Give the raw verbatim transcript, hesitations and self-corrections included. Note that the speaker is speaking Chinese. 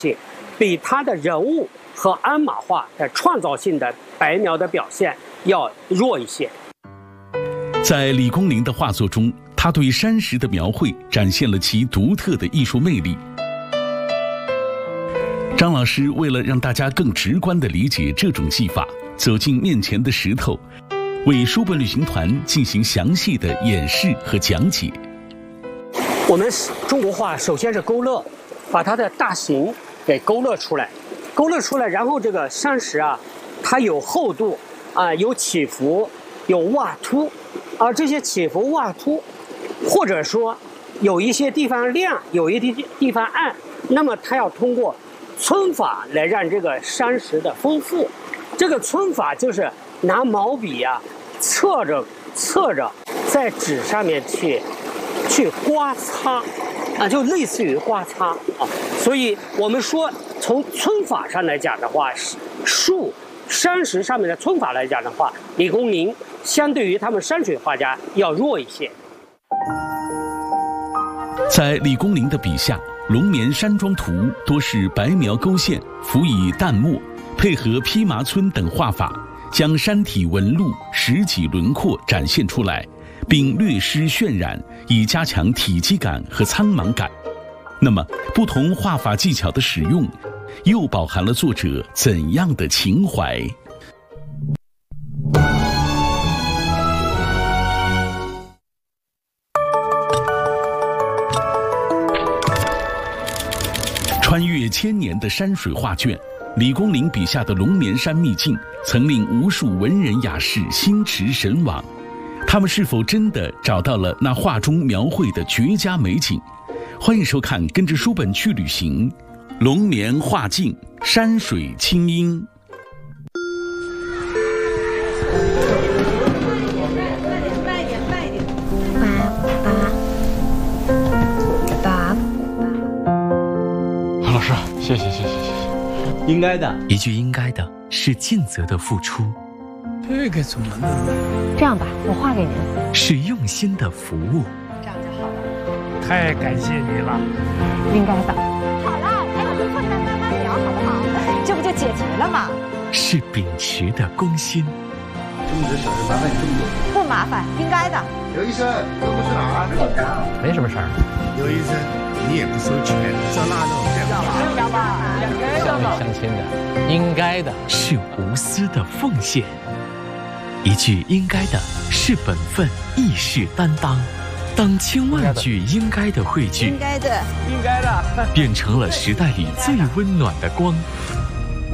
性，比他的人物和鞍马画的创造性的白描的表现要弱一些。 在李公麟的画作中，他对山石的描绘展现了其独特的艺术魅力。张老师为了让大家更直观地理解这种技法，走进面前的石头，为书本旅行团进行详细的演示和讲解。 我们中国画首先是勾勒，把它的大形给勾勒出来，勾勒出来，然后这个山石啊，它有厚度啊，有起伏，有洼凸，而这些起伏洼凸，或者说有一些地方亮，有一些地方暗，那么它要通过皴法来让这个山石的丰富。这个皴法就是拿毛笔啊，侧着侧着在纸上面去去刮擦啊，就类似于刮擦啊。所以我们说从皴法上来讲的话，树山石上面的皴法来讲的话，李公麟相对于他们山水画家要弱一些。 在李公麟的笔下，龙眠山庄图多是白描勾线，辅以淡墨，配合披麻皴等画法，将山体纹路、石脊轮廓展现出来，并略施渲染，以加强体积感和苍茫感。那么，不同画法技巧的使用，又饱含了作者怎样的情怀？穿越千年的山水画卷，李公麟笔下的龙眠山秘境曾令无数文人雅士心驰神往。他们是否真的找到了那画中描绘的绝佳美景？欢迎收看，跟着书本去旅行，龙眠画境，山水清音。 慢一点，慢一点，爸爸，爸。 老师，谢谢谢谢谢谢。 应该的， 一句应该的是尽责的付出。 这个怎么弄？ 这样吧，我画给您。 是用心的服务。 这样就好了。 太感谢你了。 应该的。好了，还有困难慢慢聊，好不好？这不就解决了吗？ 是秉持的公心。 这么多小事麻烦你这么多。 不麻烦，应该的。 刘医生，这不是哪儿？ 没什么事儿。 刘医生，你也不收钱，这腊肉要吧？ 乡里乡亲的，应该的。 是无私的奉献。一句应该的是本分，亦是担当。当千万句应该的汇聚， 应该的， 应该的， 变成了时代里最温暖的光。